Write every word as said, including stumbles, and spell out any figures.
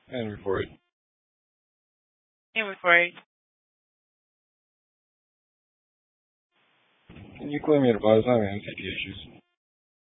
And record. And record. Can you clear me the buzz? I'm having M C P issues.